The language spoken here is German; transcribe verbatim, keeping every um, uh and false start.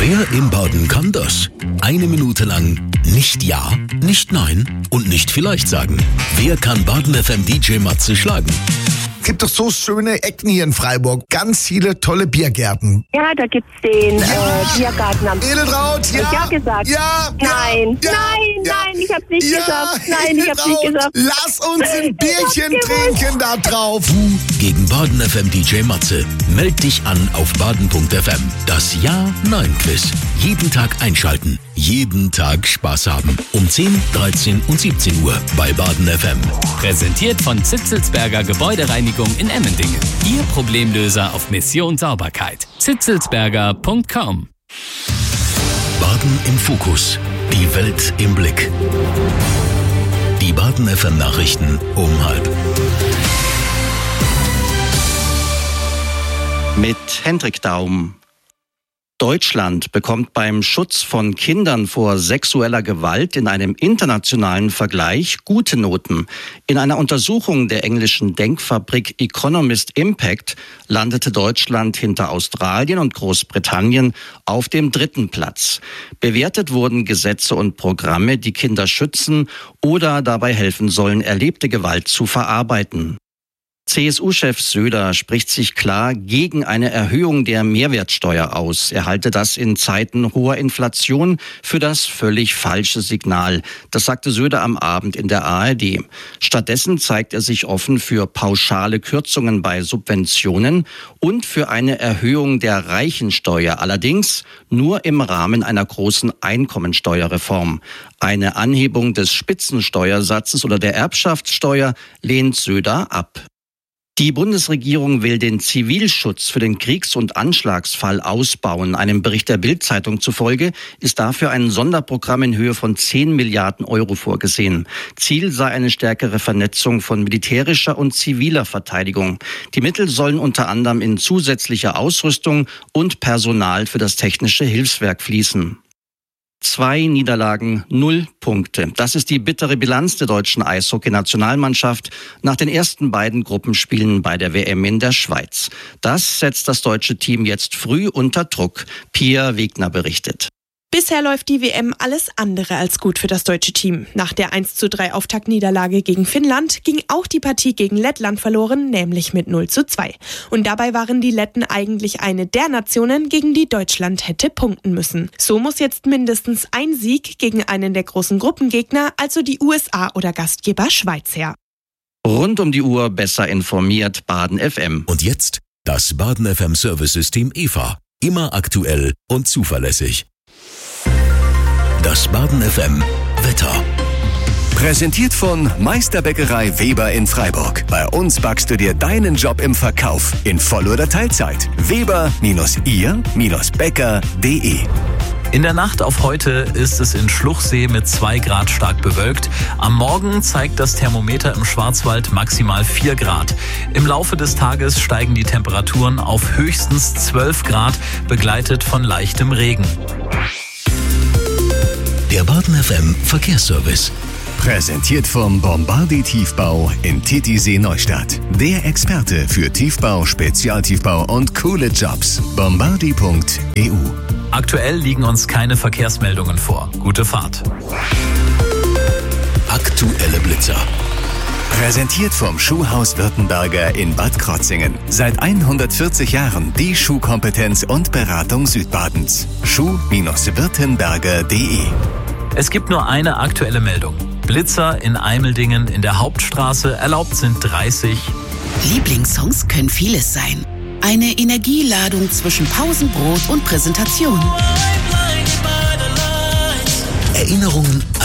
Wer im Baden kann das? Eine Minute lang nicht Ja, nicht Nein und nicht vielleicht sagen. Wer kann Baden F M D J Matze schlagen? Es gibt doch so schöne Ecken hier in Freiburg. Ganz viele tolle Biergärten. Ja, da gibt's den äh, Biergarten am... Edeltraud, ja. Ja gesagt. Ja. Nein, ja, nein, ja, nein, ich hab's nicht ja, gesagt. Nein, ich hab's nicht gesagt. Lass uns ein Bierchen Ich hab's trinken da drauf. Du gegen Baden F M D J Matze. Meld dich an auf baden punkt f m. Das Ja-Nein-Quiz. Jeden Tag einschalten. Jeden Tag Spaß haben. Um zehn, dreizehn und siebzehn Uhr bei Baden F M. Präsentiert von Zitzelsberger Gebäudereinigung in Emmendingen. Ihr Problemlöser auf Mission Sauberkeit. zitzelsberger punkt com. Baden im Fokus. Die Welt im Blick. Die Baden F M Nachrichten um halb. Mit Hendrik Daum. Deutschland bekommt beim Schutz von Kindern vor sexueller Gewalt in einem internationalen Vergleich gute Noten. In einer Untersuchung der englischen Denkfabrik Economist Impact landete Deutschland hinter Australien und Großbritannien auf dem dritten Platz. Bewertet wurden Gesetze und Programme, die Kinder schützen oder dabei helfen sollen, erlebte Gewalt zu verarbeiten. C S U-Chef Söder spricht sich klar gegen eine Erhöhung der Mehrwertsteuer aus. Er halte das in Zeiten hoher Inflation für das völlig falsche Signal. Das sagte Söder am Abend in der A R D. Stattdessen zeigt er sich offen für pauschale Kürzungen bei Subventionen und für eine Erhöhung der Reichensteuer, allerdings nur im Rahmen einer großen Einkommensteuerreform. Eine Anhebung des Spitzensteuersatzes oder der Erbschaftssteuer lehnt Söder ab. Die Bundesregierung will den Zivilschutz für den Kriegs- und Anschlagsfall ausbauen. Einem Bericht der Bild-Zeitung zufolge ist dafür ein Sonderprogramm in Höhe von zehn Milliarden Euro vorgesehen. Ziel sei eine stärkere Vernetzung von militärischer und ziviler Verteidigung. Die Mittel sollen unter anderem in zusätzliche Ausrüstung und Personal für das technische Hilfswerk fließen. Zwei Niederlagen, null Punkte. Das ist die bittere Bilanz der deutschen Eishockey-Nationalmannschaft nach den ersten beiden Gruppenspielen bei der W M in der Schweiz. Das setzt das deutsche Team jetzt früh unter Druck. Pia Wegner berichtet. Bisher läuft die W M alles andere als gut für das deutsche Team. Nach der eins zu drei Auftaktniederlage gegen Finnland ging auch die Partie gegen Lettland verloren, nämlich mit null zu zwei. Und dabei waren die Letten eigentlich eine der Nationen, gegen die Deutschland hätte punkten müssen. So muss jetzt mindestens ein Sieg gegen einen der großen Gruppengegner, also die U S A oder Gastgeber Schweiz, her. Rund um die Uhr besser informiert Baden F M. Und jetzt das Baden F M Service-System E V A. Immer aktuell und zuverlässig. Das Baden F M Wetter. Präsentiert von Meisterbäckerei Weber in Freiburg. Bei uns backst du dir deinen Job im Verkauf in Voll- oder Teilzeit. Weber ihr Bäcker punkt de. In der Nacht auf heute ist es in Schluchsee mit zwei Grad stark bewölkt. Am Morgen zeigt das Thermometer im Schwarzwald maximal vier Grad. Im Laufe des Tages steigen die Temperaturen auf höchstens zwölf Grad, begleitet von leichtem Regen. Der Baden F M Verkehrsservice. Präsentiert vom Bombardi Tiefbau in Titisee Neustadt. Der Experte für Tiefbau, Spezialtiefbau und coole Jobs. bombardi punkt e u. Aktuell liegen uns keine Verkehrsmeldungen vor. Gute Fahrt. Aktuelle Blitzer. Präsentiert vom Schuhhaus Württemberger in Bad Krotzingen. Seit hundertvierzig Jahren die Schuhkompetenz und Beratung Südbadens. schuh württemberger punkt de. Es gibt nur eine aktuelle Meldung. Blitzer in Eimeldingen in der Hauptstraße, erlaubt sind dreißig. Lieblingssongs können vieles sein. Eine Energieladung zwischen Pausenbrot und Präsentation. Erinnerungen